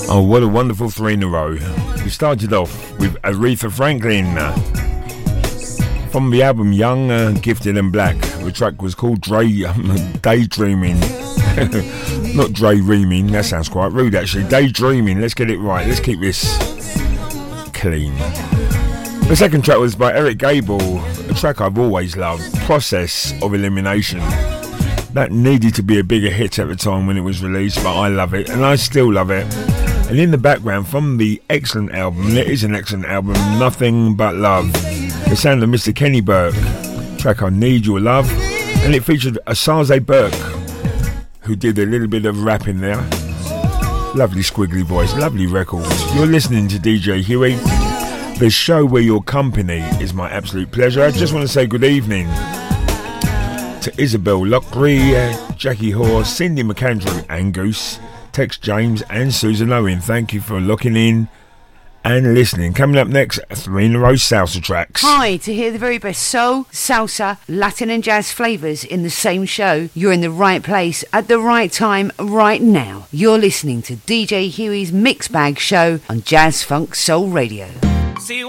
Oh, what a wonderful 3 in a row. We started off with Aretha Franklin from the album Young, Gifted and Black. The track was called Daydreaming. Not Dre-reaming, that sounds quite rude actually. Daydreaming, let's get it right, let's keep this clean. The second track was by Eric Gable, a track I've always loved, Process of Elimination. That needed to be a bigger hit at the time when it was released, but I love it, and I still love it. And in the background, from the excellent album, it is an excellent album, Nothing But Love, the sound of Mr. Kenny Burke, track I Need Your Love, and it featured Asaze Burke, who did a little bit of rapping there. Lovely squiggly voice, lovely record. You're listening to DJ Huey, the show where your company is my absolute pleasure. I just want to say good evening to Isabel Lockery, Jackie Hoare, Cindy McAndrew, Angus, Tex James and Susan Owen. Thank you for locking in and listening. Coming up next, 3 in a row salsa tracks. Hi, to hear the very best soul, salsa, Latin and jazz flavours in the same show, you're in the right place at the right time right now. You're listening to DJ Huey's Mix Bag Show on Jazz Funk Soul Radio. See